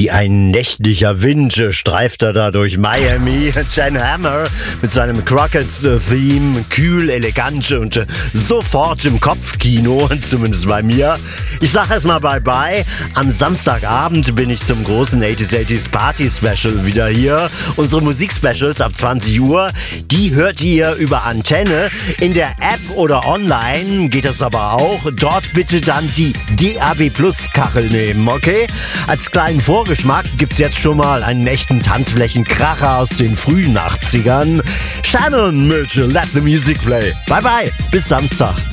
Wie ein nächtlicher Wind streift er da durch Miami. Jan Hammer mit seinem Crockett-Theme, kühl, elegant und sofort im Kopfkino, zumindest bei mir. Ich sag erstmal Bye-bye. Am Samstagabend bin ich zum großen 80s Party Special wieder hier. Unsere Musikspecials ab 20 Uhr, die hört ihr über Antenne. In der App oder online geht das aber auch. Dort bitte dann die DAB Plus Kachel nehmen, okay? Als kleinen Vorgeschmack gibt's jetzt schon mal einen echten Tanzflächenkracher aus den frühen 80ern. Shannon mit Let the Music Play. Bye bye, bis Samstag.